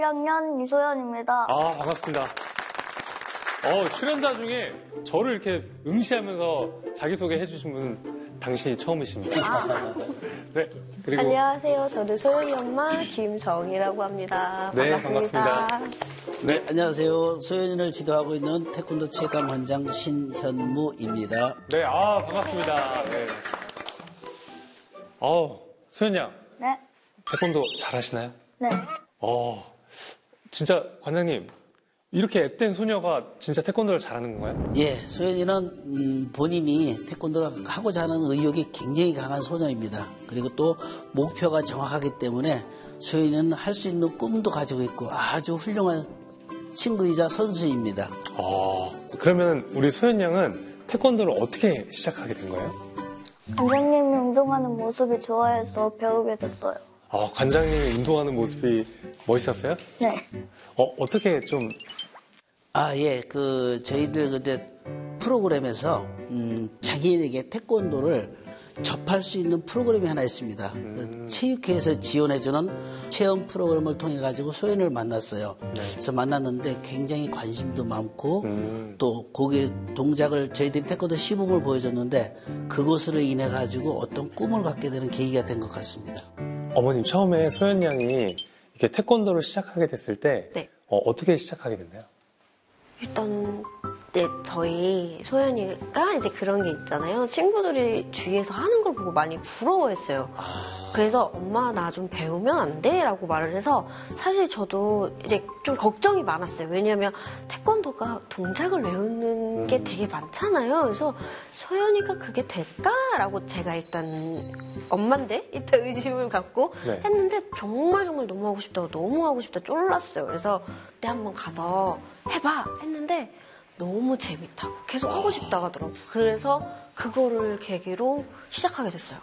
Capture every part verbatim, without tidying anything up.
일 학년 이소연입니다. 아, 반갑습니다. 어, 출연자 중에 저를 이렇게 응시하면서 자기소개 해주신 분은 당신이 처음이십니다. 아. 네. 그리고 안녕하세요. 저는 소연이 엄마 김정희라고 합니다. 네, 반갑습니다. 반갑습니다. 네, 안녕하세요. 소연이를 지도하고 있는 태권도 체육관원장 신현무입니다. 네, 아, 반갑습니다. 네. 어우, 소연 양. 네. 태권도 잘하시나요? 네. 어, 진짜 관장님, 이렇게 앳된 소녀가 진짜 태권도를 잘하는 건가요? 예, 소연이는 음, 본인이 태권도를 하고자 하는 의욕이 굉장히 강한 소녀입니다. 그리고 또 목표가 정확하기 때문에 소연이는 할 수 있는 꿈도 가지고 있고 아주 훌륭한 친구이자 선수입니다. 어, 그러면 우리 소연 양은 태권도를 어떻게 시작하게 된 거예요? 관장님이 운동하는 모습이 좋아해서 배우게 됐어요. 아, 관장님이 운동하는 모습이 멋있었어요? 네. 어, 어떻게 좀. 아, 예, 그, 저희들 그때 프로그램에서, 음, 장애인에게 태권도를 접할 수 있는 프로그램이 하나 있습니다. 음. 그 체육회에서 지원해주는 체험 프로그램을 통해가지고 소연을 만났어요. 네. 그래서 만났는데 굉장히 관심도 많고, 음. 또 거기에 동작을 저희들이 태권도 시범을 보여줬는데, 그것으로 인해가지고 어떤 꿈을 갖게 되는 계기가 된 것 같습니다. 어머님, 처음에 소연 양이 이렇게 태권도를 시작하게 됐을 때, 네. 어, 어떻게 시작하게 됐나요? 일단 네, 저희 소연이가 이제 그런 게 있잖아요. 친구들이 주위에서 하는 걸 보고 많이 부러워했어요. 아. 그래서 엄마 나 좀 배우면 안 돼? 라고 말을 해서 사실 저도 이제 좀 걱정이 많았어요. 왜냐면 태권도가 동작을 외우는 게 음. 되게 많잖아요. 그래서 소연이가 그게 될까? 라고 제가 일단 엄마인데 일단 의심을 갖고 네. 했는데 정말 정말 너무 하고 싶다고 너무 하고 싶다 쫄랐어요. 그래서 그때 한번 가서 해봐 했는데 너무 재밌다고 계속 하고 싶다고 하더라고요. 그래서 그거를 계기로 시작하게 됐어요.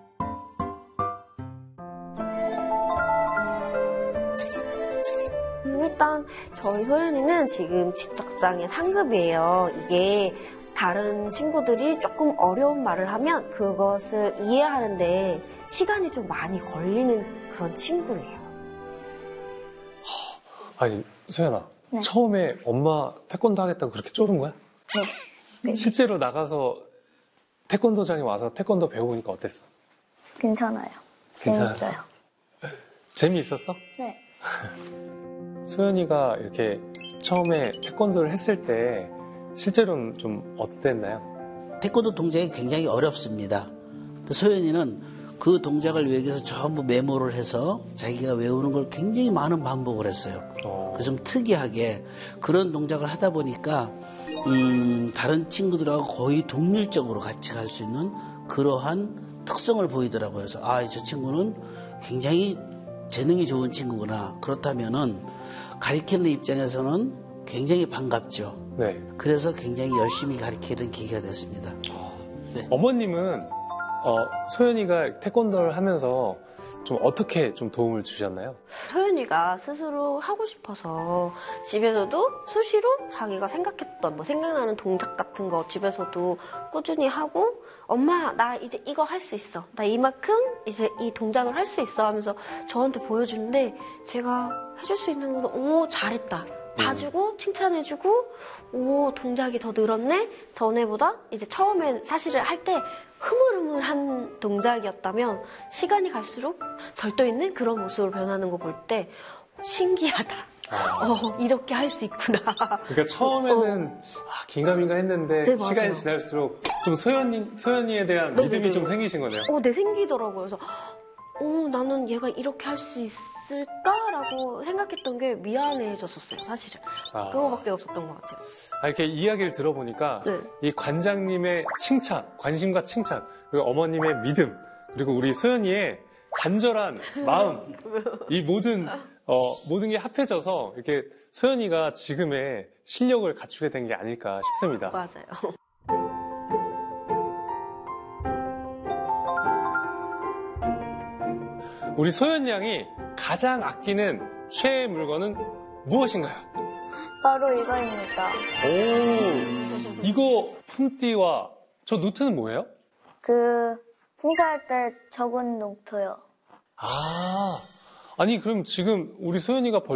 일단 저희 소연이는 지금 지적장애 상급이에요. 이게 다른 친구들이 조금 어려운 말을 하면 그것을 이해하는데 시간이 좀 많이 걸리는 그런 친구예요. 아니, 소연아. 네. 처음에 엄마 태권도 하겠다고 그렇게 쫄은 거야? 네. 네. 실제로 나가서 태권도장에 와서 태권도 배우니까 어땠어? 괜찮아요. 괜찮았어? 재밌어요. 재미있었어? 네. 소연이가 이렇게 처음에 태권도를 했을 때 실제로는 좀 어땠나요? 태권도 동작이 굉장히 어렵습니다. 소연이는 그 동작을 외우기 위해서 전부 메모를 해서 자기가 외우는 걸 굉장히 많은 반복을 했어요. 어. 그래서 좀 특이하게 그런 동작을 하다 보니까 음, 다른 친구들하고 거의 동률적으로 같이 갈 수 있는 그러한 특성을 보이더라고요. 그래서 아, 저 친구는 굉장히 재능이 좋은 친구구나. 그렇다면은 가르치는 입장에서는 굉장히 반갑죠. 네. 그래서 굉장히 열심히 가르치게 된 계기가 됐습니다. 네. 어머님은 어, 소연이가 태권도를 하면서 좀 어떻게 좀 도움을 주셨나요? 소연이가 스스로 하고 싶어서 집에서도 수시로 자기가 생각했던 뭐 생각나는 동작 같은 거 집에서도 꾸준히 하고 엄마 나 이제 이거 할 수 있어. 나 이만큼 이제 이 동작을 할 수 있어 하면서 저한테 보여주는데 제가 해줄 수 있는 거는 오 잘했다. 봐주고 칭찬해주고 오 동작이 더 늘었네. 전에보다 이제 처음에 사실을 할 때 흐물흐물한 동작이었다면 시간이 갈수록 절도 있는 그런 모습으로 변하는 거 볼 때 신기하다. 아. 어, 이렇게 할 수 있구나. 그러니까 처음에는 아, 긴가민가 했는데 네, 시간이 맞아요. 지날수록 좀 소연이, 소연이에 대한 네, 믿음이 네. 좀 생기신 거네요. 어, 네, 생기더라고요. 그래서, 어, 나는 얘가 이렇게 할 수 있을까라고 생각했던 게 미안해졌었어요, 사실은. 아. 그거밖에 없었던 것 같아요. 아, 이렇게 이야기를 들어보니까 네. 이 관장님의 칭찬, 관심과 칭찬, 그리고 어머님의 믿음, 그리고 우리 소연이의 간절한 마음, 이 모든 어, 모든 게 합해져서 이렇게 소연이가 지금의 실력을 갖추게 된 게 아닐까 싶습니다. 맞아요. 우리 소연 양이 가장 아끼는 최애 물건은 무엇인가요? 바로 이거입니다. 오, 이거 품띠와 저 노트는 뭐예요? 그 행사할 때 적은 노트요. 아, 아니 그럼 지금 우리 소연이가